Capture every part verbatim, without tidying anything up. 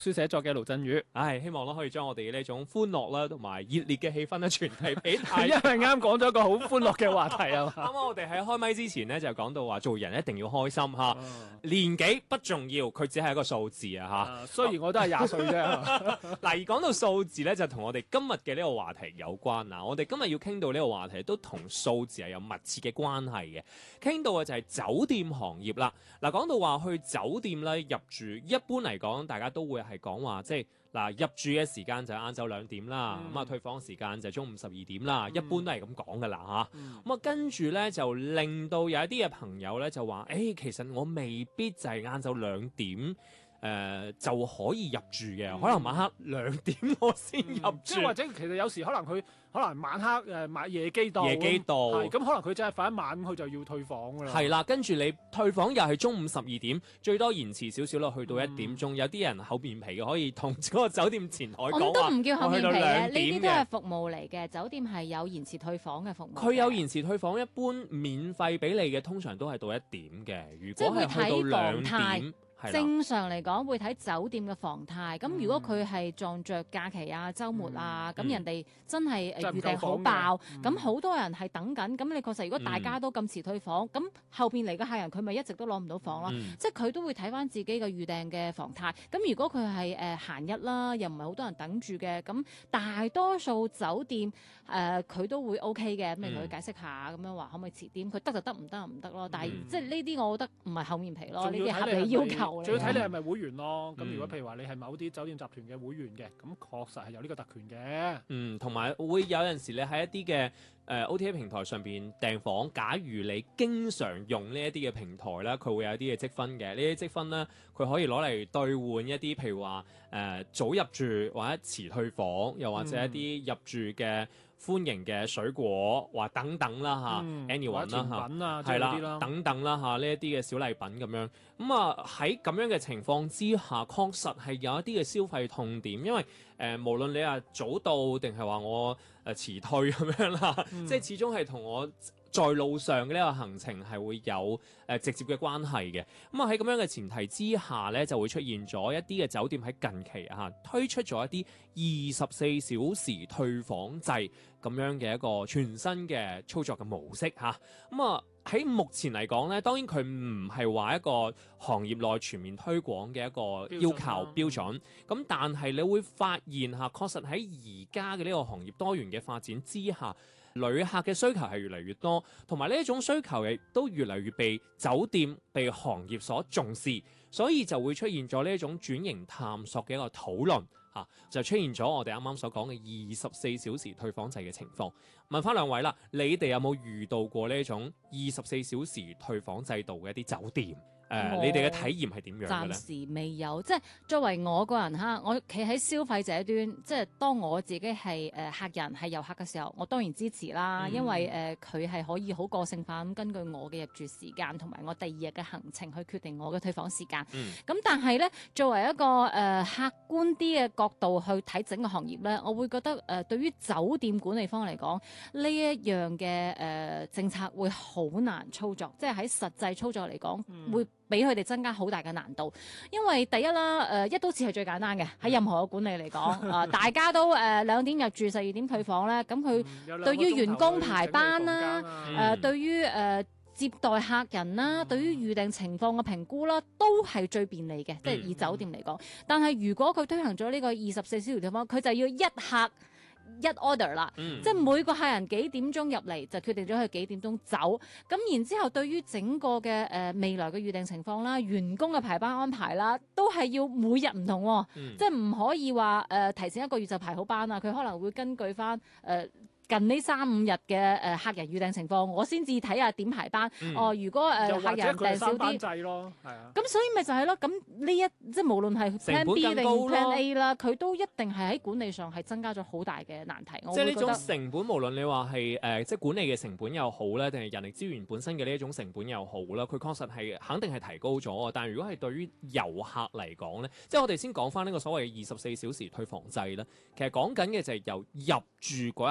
書寫作嘅盧振宇， 唉，希望咧可以將我哋呢種歡樂啦，同埋熱烈嘅氣氛咧傳遞俾大係因家。 為啱講咗一個好歡樂嘅話題啊嘛。 啱啱我哋喺開麥之前咧就講到話做人一定要開心嚇， 啊年紀不重要，佢只係一個數字啊嚇。 啊雖然我都係廿歲啫。 嗱，而講到數字咧，就同我哋今日嘅呢個話題有關嗱。我哋今日要傾到呢個話題，都同數字係有密切嘅關係嘅。傾到嘅就係酒店行業啦。嗱，講到話去酒店咧入住，一般嚟講，大家都會係講話，即係嗱入住嘅時間就係晏晝兩點啦，咁啊、嗯、退房時間就係中午十二點啦，嗯、一般都係咁講噶啦嚇。咁啊、嗯、跟住咧就令到有一啲嘅朋友咧就話，誒、欸、其實我未必就係晏晝兩點。誒、呃、就可以入住嘅，嗯、可能晚黑兩點我先入住， 即係、嗯、或者其實有時可能佢可能晚黑誒買夜機到， 夜機到， 係咁可能佢真係瞓一晚，佢就要退房㗎啦。 係啦，跟住你退房又係中午十二點，最多延遲少少咯，去到一點鐘。嗯、有啲人厚面皮嘅，可以同嗰個酒店前台講話， 我都唔叫厚面皮嘅，呢啲都係服嘅。 務嚟嘅，酒店係有延遲退房嘅服務。 佢有延遲退房，一般免費俾你嘅，通常都係到一點嘅。如果係去到兩點。 正常嚟講會睇酒店嘅房態，咁、嗯、如果佢係撞着假期啊、週末啊，咁、嗯、人哋真係誒預訂好爆，咁好、嗯、多人係等緊，咁你確實如果大家都咁遲退房，咁、嗯、後邊嚟嘅客人佢咪一直都攞唔到房咯，嗯、即係佢都會睇翻自己嘅預訂嘅房態。咁如果佢係誒閒日啦，又唔係好多人等住嘅，咁大多數酒店誒佢、呃、都會 O K 嘅，咁你同佢解釋下，咁樣話可唔可以遲啲？佢得就得，唔得就唔得咯。但係、嗯、即係呢啲，我覺得唔係厚面皮咯，呢啲合理要求。 最要睇你係咪會員咯，咁、嗯、如果譬如話你係某啲酒店集團嘅會員嘅，咁確實係有呢個特權嘅。 嗯，同埋會有陣時你喺一啲嘅誒 O T A 平台上邊訂房，假如你經常用呢一啲嘅平台咧，佢會有一啲嘅積分嘅，呢啲積分咧佢可以攞嚟兌換一啲譬如話誒、呃、早入住或者遲退房，又或者一啲入住嘅歡迎嘅水果或等等啦嚇，anyone 啦嚇，係啦，等等啦嚇，呢一啲嘅小禮品咁樣。咁啊喺咁樣嘅情況之下，確實係有一啲嘅消費痛點，因為誒、呃、無論你係早到定係話我誒遲退咁樣啦，嗯、即係始終係同我在路上嘅呢個行程係會有誒、呃、直接嘅關係嘅。咁啊喺咁樣嘅前提之下咧，就會出現咗一啲嘅酒店喺近期啊推出咗一啲二十四小時退房制咁樣嘅一個全新嘅操作嘅模式嚇。咁啊喺目前嚟講咧，當然佢唔係話一個行業內全面推廣嘅一個要求標準。咁但係你會發現嚇，確實喺而家嘅呢個行業多元嘅發展之下，旅客嘅需求係越嚟越多，同埋呢一種需求亦都越嚟越被酒店、被行業所重視，所以就會出現咗呢一種轉型探索嘅一個討論。嚇、啊、就出現咗我哋啱啱所講嘅二十四小時退房制嘅情況。問翻兩位啦，你哋有冇遇到過呢一種二十四小時退房制度嘅一啲酒店？誒，呃、 我你哋嘅體驗係點樣嘅咧？ 暫時未有，即係作為我個人哈，我企喺消費者端，即係當我自己係誒客人係遊客嘅時候，我當然支持啦，嗯、因為誒佢係可以好個性化咁根據我嘅入住時間同埋我第二日嘅行程去決定我嘅退房時間。咁、嗯、但係咧，作為一個誒、呃、客觀啲嘅角度去睇整個行業咧，我會覺得誒、呃、對於酒店管理方嚟講，呢一樣嘅誒、呃、政策會好難操作，即係喺實際操作嚟講、嗯、會俾佢哋增加好大嘅難度，因為第一啦，誒、呃、一刀切係最簡單嘅，喺任何嘅管理嚟講，啊、呃、大家都誒兩、呃、點入住，十二點退房咧，咁佢、嗯、對於員工排班啦，誒、嗯呃、對於誒、呃、接待客人啦，嗯、對於預訂情況嘅評估啦，都係最便利嘅，嗯、即係以酒店嚟講。但係如果佢推行咗呢個二十四小時退房，佢就要一客一 order 啦，嗯、即係每個客人幾點鐘入嚟就決定咗佢幾點鐘走，咁然之後對於整個嘅誒、呃、未來嘅預訂情況啦、員工嘅排班安排啦，都係要每日唔同、哦，嗯、即係唔可以話誒、呃、提前一個月就排好班啊，佢可能會根據翻誒。呃近呢三五日嘅誒客人預訂情況，我先至睇下點排班。嗯、哦，如果誒、呃、客人訂少啲，咁所以咪就係咯。咁呢一即係無論係 Plan B 定 Plan A 啦，佢都一定係喺管理上係增加咗好大嘅難題。 即係呢種成本，無論你話係誒即係管理嘅成本又好咧，定係人力資源本身嘅呢一種成本又好啦，佢確實係肯定係提高咗。但係如果係對於遊客嚟講咧，即係我哋先講翻呢個所謂二十四小時退房制咧，其實講緊嘅就係由入住嗰一刻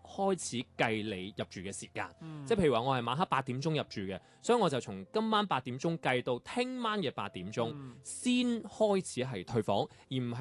開始計你入住嘅時間。 嗯即係譬如話，我係晚黑八點鐘入住嘅，所以我就從今晚八點鐘計到聽晚嘅八點鐘， 嗯先開始係退房，而唔係